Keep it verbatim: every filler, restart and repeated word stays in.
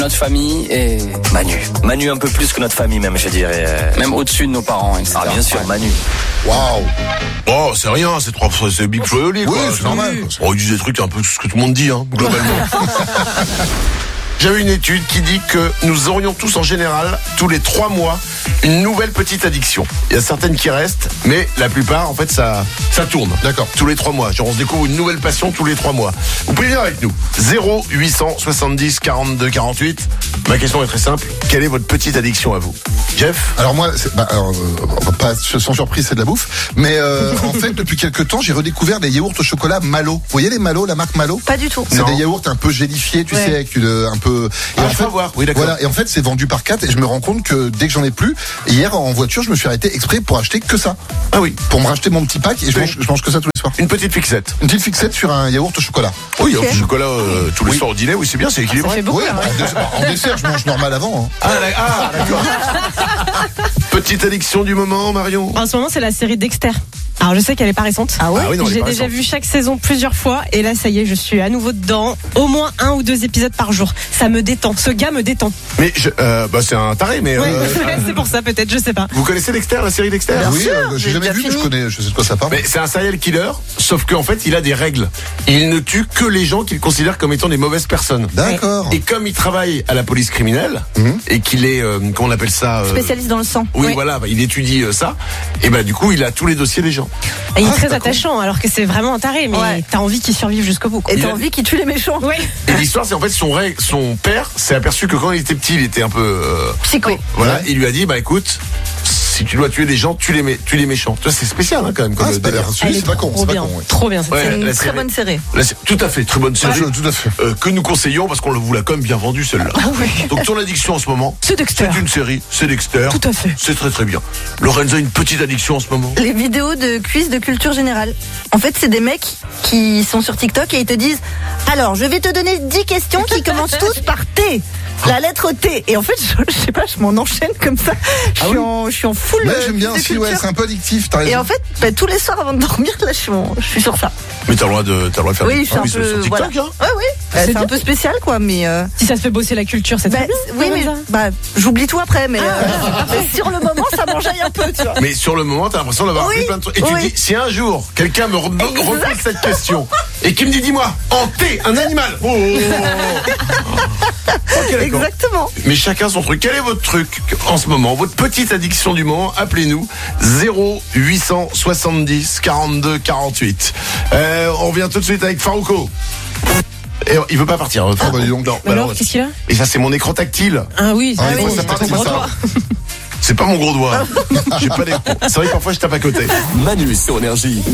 Notre famille et Manu. Manu un peu plus que notre famille même, je dirais. Même au-dessus de nos parents, et cetera. Ah bien sûr, ouais. Manu. Waouh. Oh, c'est rien, c'est trois, c'est Big Flo et Oli, quoi. Oui, c'est normal. On dit des trucs un peu ce que tout le monde dit, hein, globalement. J'avais une étude qui dit que nous aurions tous en général, tous les trois mois, une nouvelle petite addiction. Il y a certaines qui restent, mais la plupart, en fait, ça, ça tourne. D'accord. Tous les trois mois. Genre, on se découvre une nouvelle passion tous les trois mois. Vous pouvez venir avec nous. zéro huit cent soixante-dix quarante-deux quarante-huit. Ma question est très simple. Quelle est votre petite addiction à vous? Jeff? Alors moi, c'est, bah, alors, euh, pas sans surprise, c'est de la bouffe. Mais euh, en fait, depuis quelques temps, j'ai redécouvert des yaourts au chocolat Malo. Vous voyez les Malo, la marque Malo? Pas du tout. C'est Non. des yaourts un peu gélifiés, tu Ouais. sais, avec une, un peu. Et Ah, en je fait, peux voir. Oui, d'accord. voilà. Et en fait, c'est vendu par quatre. Et je me rends compte que dès que j'en ai plus, hier en voiture, je me suis arrêté exprès pour acheter que ça, Ah oui. pour me racheter mon petit pack. Et je Oui. mange, je mange que ça tous les soirs. Une petite fixette. Une petite fixette sur un yaourt au chocolat. Oui, Ok. un chocolat euh, tous les soirs au dîner. Oui, c'est bien, c'est équilibré. Ça fait beaucoup, Oui, là, bah, ouais. en, dessert, en dessert, je mange normal avant. Hein. Ah, d'ac- ah, d'accord. Petite addiction du moment, Marion. En ce moment, c'est la série Dexter. Alors, je sais qu'elle est pas récente. Ah ouais. Ah oui, non, elle est J'ai pas déjà récente. vu chaque saison plusieurs fois et là, ça y est, je suis à nouveau dedans. Au moins un ou deux épisodes par jour. Ça me détend. Ce gars me détend. Mais je, euh, bah, c'est un taré, mais Ouais, euh, c'est pour ça, peut-être, je sais pas. vous connaissez Dexter, la série Dexter? oui, sûr, euh, j'ai j'ai jamais déjà vu, mais je fini. connais, je sais de quoi ça parle. Mais c'est un serial killer, sauf qu'en fait, il a des règles. Il ne tue que les gens qu'il considère comme étant des mauvaises personnes. D'accord. Et comme il travaille à la police criminelle, Mhm. et qu'il est, euh, comment on appelle ça euh, Spécialiste dans le sang. Oui, Oui. voilà, bah, il étudie euh, ça. Et bah du coup, il a tous les dossiers des gens. Et il est Ah, très c'est pas attachant, alors que c'est vraiment un taré, mais Ouais. t'as envie qu'il survive jusqu'au bout, quoi. Et Il t'as a- envie qu'il tue les méchants. Ouais. Et l'histoire, c'est en fait son, ré- son père s'est aperçu que quand il était petit, il était un peu, euh, Psycho. voilà, il lui a dit, bah écoute, si tu dois tuer des gens, tue les, mé- tue les méchants. Tu vois, c'est spécial hein, quand même. Comme Ah, c'est pas, délire. celui, Elle est c'est pas con, trop c'est pas bien. con. Oui. Trop bien, cette Ouais, série. C'est une la très série. bonne série. Là, c'est tout à fait, très bonne série. Tout, tout à fait. Euh, que nous conseillons parce qu'on vous l'a quand même bien vendu celle-là. Donc ton addiction en ce moment, C'est Dexter. c'est une série, c'est Dexter. Tout à fait. C'est très très bien. Lorenzo a une petite addiction en ce moment. Les vidéos de quiz de culture générale. En fait, c'est des mecs qui sont sur TikTok et ils te disent alors, je vais te donner dix questions qui commencent tous par T. La lettre T. Et en fait, je, je sais pas, je m'en enchaîne comme ça. Je suis, en, je suis en full. Ouais, euh, j'aime bien quiz de aussi, ouais, culture. c'est un peu addictif, t'as raison. Et en fait, bah, tous les soirs avant de dormir, là, je suis, en- je suis sur ça. Mais t'as le droit de, t'as le droit de faire Oui, des je suis un quiz peu. sur TikTok, Voilà. hein. Ouais, oui. Bah, c'est bien. un peu spécial, quoi, mais. euh, Si ça se fait bosser la culture, c'est bah, très bien. oui, mais Lorenza. bah, j'oublie tout après, mais, euh, mais sur le moment, ça m'enjaille un peu, tu vois. Mais sur le moment, t'as l'impression d'avoir Oui, appris plein de trucs. Et tu oui. dis, si un jour, quelqu'un me re- Exact. repose cette question et qui me dit, dis-moi, en T, un animal. Oh, oh, oh, oh. Ok, d'accord. Exactement. Mais chacun son truc. Quel est votre truc en ce moment? Votre petite addiction du moment? Appelez-nous zéro huit cent soixante-dix quarante-deux quarante-huit. Euh, on revient tout de suite avec Farouko. Et il veut pas partir. euh, Farouko. bah, dis donc. Non, Mais bah alors, alors, qu'est-ce qu'il a et ça, c'est mon écran tactile. Ah oui, Ah, ah il oui, faut ça c'est tactile, ton ça. doigt. C'est pas mon gros doigt. J'ai pas les. C'est vrai que parfois je tape à côté. Manu sur Énergie.